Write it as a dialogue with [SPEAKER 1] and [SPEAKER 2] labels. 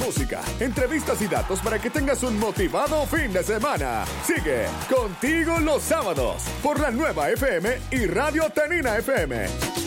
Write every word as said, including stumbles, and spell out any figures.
[SPEAKER 1] música, entrevistas y datos para que tengas un motivado fin de semana. Sigue Contigo los Sábados por la Nueva F M y Radio Tenina F M.